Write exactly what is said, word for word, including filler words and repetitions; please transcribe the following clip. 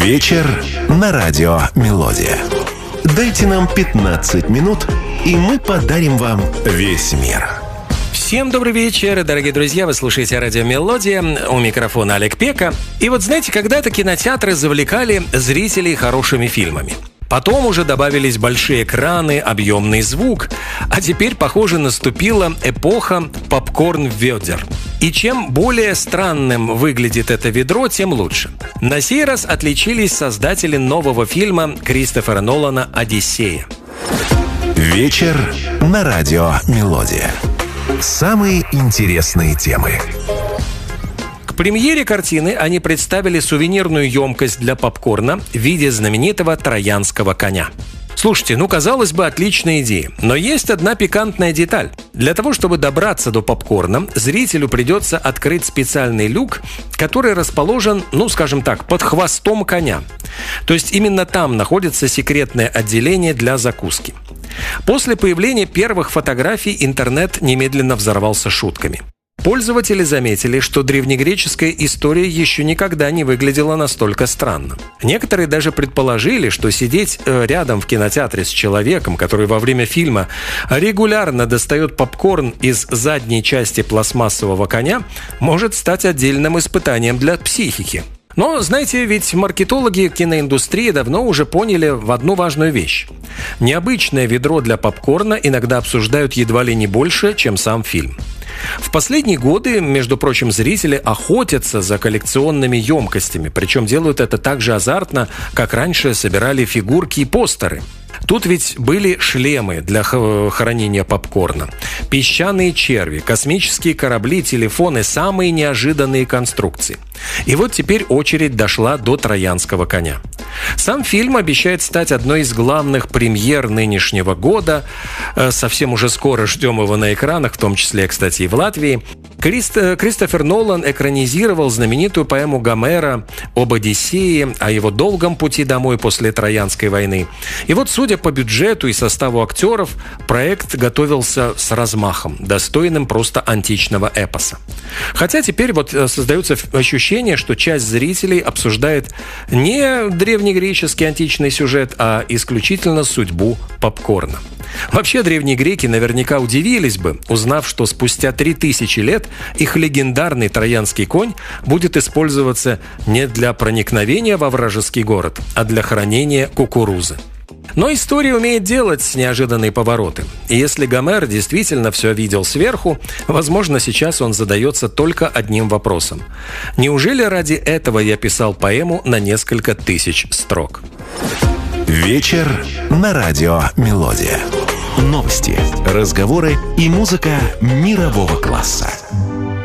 Вечер на радио «Мелодия». Дайте нам пятнадцать минут, и мы подарим вам весь мир. Всем добрый вечер, дорогие друзья, вы слушаете радио «Мелодия», у микрофона Олег Пека. И вот знаете, когда-то кинотеатры завлекали зрителей хорошими фильмами. Потом уже добавились большие экраны, объемный звук, а теперь, похоже, наступила эпоха попкорн-ведер. И чем более странным выглядит это ведро, тем лучше. На сей раз отличились создатели нового фильма Кристофера Нолана «Одиссея». Вечер на радио «Мелодия». Самые интересные темы. К премьере картины они представили сувенирную емкость для попкорна в виде знаменитого троянского коня. Слушайте, ну, казалось бы, отличная идея. Но есть одна пикантная деталь. Для того, чтобы добраться до попкорна, зрителю придется открыть специальный люк, который расположен, ну, скажем так, под хвостом коня. То есть именно там находится секретное отделение для закуски. После появления первых фотографий интернет немедленно взорвался шутками. Пользователи заметили, что древнегреческая история еще никогда не выглядела настолько странно. Некоторые даже предположили, что сидеть рядом в кинотеатре с человеком, который во время фильма регулярно достает попкорн из задней части пластмассового коня, может стать отдельным испытанием для психики. Но, знаете, ведь маркетологи киноиндустрии давно уже поняли в одну важную вещь. Необычное ведро для попкорна иногда обсуждают едва ли не больше, чем сам фильм. В последние годы, между прочим, зрители охотятся за коллекционными емкостями, причем делают это так же азартно, как раньше собирали фигурки и постеры. Тут ведь были шлемы для хранения попкорна, песчаные черви, космические корабли, телефоны, самые неожиданные конструкции. И вот теперь очередь дошла до троянского коня. Сам фильм обещает стать одной из главных премьер нынешнего года. Совсем уже скоро ждем его на экранах, в том числе, кстати, и в Латвии. Кристо... Кристофер Нолан экранизировал знаменитую поэму Гомера об Одиссее, о его долгом пути домой после Троянской войны. И вот, судя по бюджету и составу актеров, проект готовился с размахом, достойным просто античного эпоса. Хотя теперь вот создается ощущение, что часть зрителей обсуждает не древнегреческий античный сюжет, а исключительно судьбу попкорна. Вообще, древние греки наверняка удивились бы, узнав, что спустя три тысячи лет их легендарный троянский конь будет использоваться не для проникновения во вражеский город, а для хранения кукурузы. Но история умеет делать неожиданные повороты. И если Гомер действительно все видел сверху, возможно, сейчас он задается только одним вопросом. Неужели ради этого я писал поэму на несколько тысяч строк? Вечер на радио «Мелодия». Новости, разговоры и музыка мирового класса.